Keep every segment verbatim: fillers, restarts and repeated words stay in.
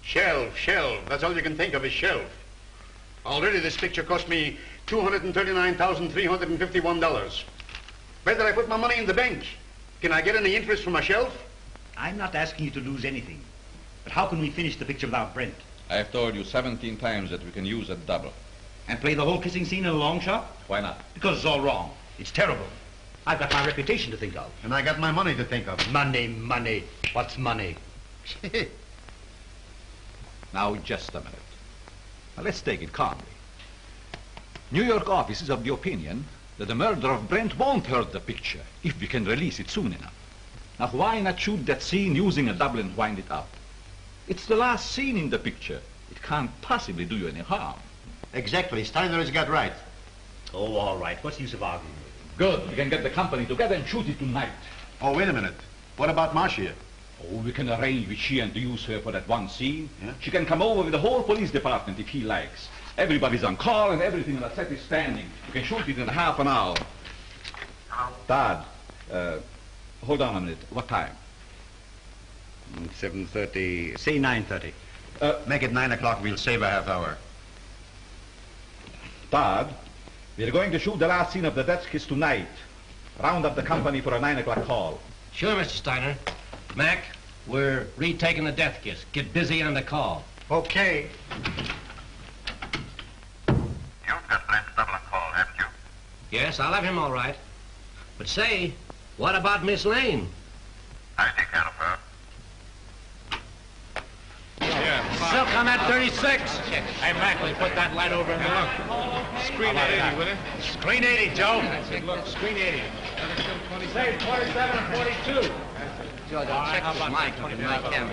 Shelf, shelf. That's all you can think of is shelf. Already this picture cost me two hundred thirty-nine thousand three hundred fifty-one dollars. Where did I put my money in the bank? Can I get any interest from my shelf? I'm not asking you to lose anything. But how can we finish the picture without Brent? I've told you seventeen times that we can use a double. And play the whole kissing scene in a long shot? Why not? Because it's all wrong. It's terrible. I've got my reputation to think of. And I got my money to think of. Money, money. What's money? Now, just a minute. Now, let's take it calmly. New York office is of the opinion that the murder of Brent won't hurt the picture if we can release it soon enough. Now, why not shoot that scene using a double and wind it up? It's the last scene in the picture. It can't possibly do you any harm. Exactly. Steiner has got right. Oh, all right. What's the use of arguing with him? Good. We can get the company together and shoot it tonight. Oh, wait a minute. What about Marcia? Oh, we can arrange with she and to use her for that one scene. Yeah? She can come over with the whole police department if he likes. Everybody's on call and everything on the set is standing. You can shoot it in half an hour. Dad, uh, hold on a minute. What time? seven thirty. Say nine thirty. Uh, make it nine o'clock. We'll save a half hour. Dad, we're going to shoot the last scene of the death kiss tonight. Round up the company for a nine o'clock call. Sure, Mister Steiner. Mac, we're retaking the death kiss. Get busy on the call. Okay. You've got Brent's double on call, haven't you? Yes, I'll have him all right. But say, what about Miss Lane? I take care of her. Silk on that thirty-six. Hey, Mac, will you put that light over in there? Look. Screen eighty, will you? Screen eighty, Joe. Look, screen eighty. Say forty-seven and forty-two. George, I'll check this mic with my camera.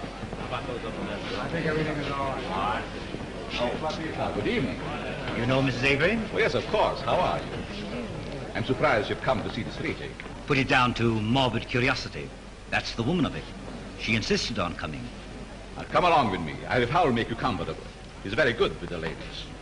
I think everything is all right. Uh, good evening. You know Missus Avery? Oh, yes, of course. How are you? I'm surprised you've come to see this retake. Put it down to morbid curiosity. That's the woman of it. She insisted on coming. Now, come along with me. I will make you comfortable. He's very good with the ladies.